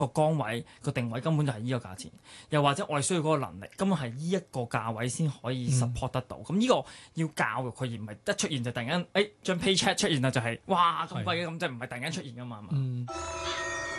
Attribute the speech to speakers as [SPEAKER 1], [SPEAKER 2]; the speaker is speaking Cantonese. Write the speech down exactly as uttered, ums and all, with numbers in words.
[SPEAKER 1] 個崗位個定位根本就係依個價錢，又或者我哋需要嗰個能力，根本係依一個價位先可以 support 得到。咁呢、嗯、個要教育佢，而唔係一出現就突然間，誒張 paycheck 出現啦，就係、是、哇咁貴嘅，咁即係唔係突然間出現噶嘛？嗯